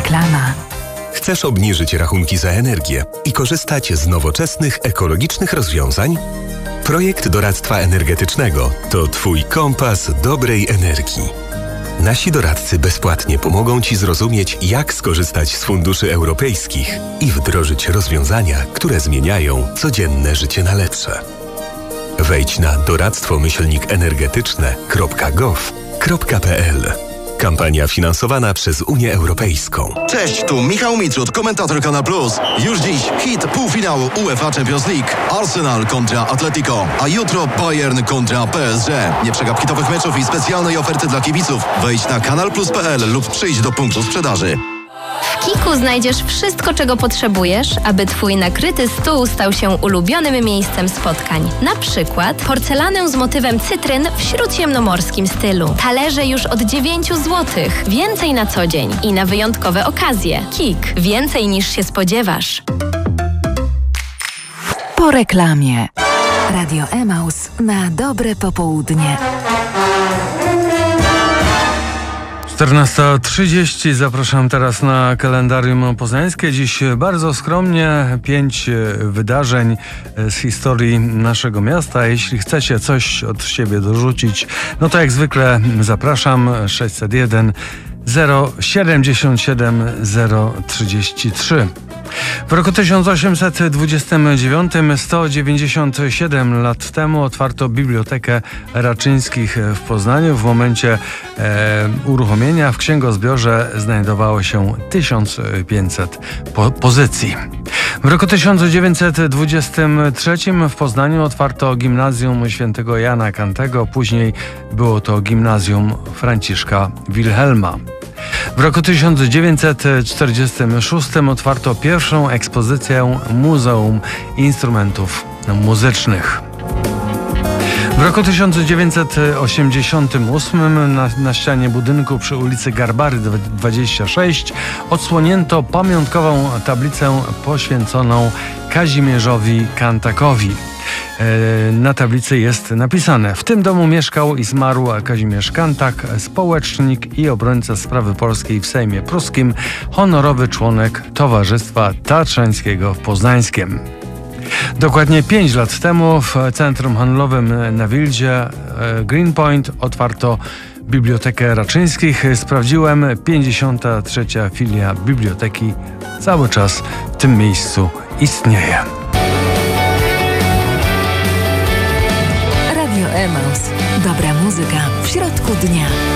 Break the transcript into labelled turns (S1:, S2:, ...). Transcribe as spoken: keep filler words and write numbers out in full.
S1: Reklama.
S2: Chcesz obniżyć rachunki za energię i korzystać z nowoczesnych, ekologicznych rozwiązań? Projekt doradztwa energetycznego to Twój kompas dobrej energii. Nasi doradcy bezpłatnie pomogą Ci zrozumieć, jak skorzystać z funduszy europejskich i wdrożyć rozwiązania, które zmieniają codzienne życie na lepsze. Wejdź na doradztwo myślnik energetyczne kropka gov kropka pl. Kampania finansowana przez Unię Europejską.
S3: Cześć, tu Michał Mitrud, komentator Kanal Plus. Już dziś hit półfinału UEFA Champions League. Arsenal kontra Atletico, a jutro Bayern kontra P S G. Nie przegap hitowych meczów i specjalnej oferty dla kibiców. Wejdź na kanal plus kropka p l lub przyjdź do punktu sprzedaży.
S4: W Kiku znajdziesz wszystko, czego potrzebujesz, aby Twój nakryty stół stał się ulubionym miejscem spotkań. Na przykład porcelanę z motywem cytryn w śródziemnomorskim stylu. Talerze już od dziewięć złotych. Więcej na co dzień i na wyjątkowe okazje. Kik. Więcej niż się spodziewasz.
S1: Po reklamie. Radio Emaus na dobre popołudnie.
S5: czternasta trzydzieści. Zapraszam teraz na kalendarium poznańskie. Dziś bardzo skromnie pięć wydarzeń z historii naszego miasta. Jeśli chcecie coś od siebie dorzucić, no to jak zwykle zapraszam. sześćset jeden zero siedemdziesiąt siedem zero trzydzieści trzy. W roku tysiąc osiemset dwudziestym dziewiątym, sto dziewięćdziesiąt siedem lat temu, otwarto Bibliotekę Raczyńskich w Poznaniu. W momencie e, uruchomienia w księgozbiorze znajdowało się tysiąc pięćset po- pozycji. W roku tysiąc dziewięćset dwudziestym trzecim w Poznaniu otwarto Gimnazjum Świętego Jana Kantego. Później było to Gimnazjum Franciszka Wilhelma. W roku tysiąc dziewięćset czterdziestym szóstym otwarto pierwszą ekspozycję Muzeum Instrumentów Muzycznych. W roku tysiąc dziewięćset osiemdziesiątym ósmym na, na ścianie budynku przy ulicy Garbary dwadzieścia sześć odsłonięto pamiątkową tablicę poświęconą Kazimierzowi Kantakowi. Na tablicy jest napisane: w tym domu mieszkał i zmarł Kazimierz Kantak, społecznik i obrońca sprawy polskiej w Sejmie Pruskim, honorowy członek Towarzystwa Tatrzańskiego w Poznańskiem. Dokładnie pięć lat temu w centrum handlowym na Wildzie Greenpoint otwarto Bibliotekę Raczyńskich. Sprawdziłem, pięćdziesiąta trzecia filia biblioteki cały czas w tym miejscu istnieje.
S1: Radio Emaus. Dobra muzyka w środku dnia.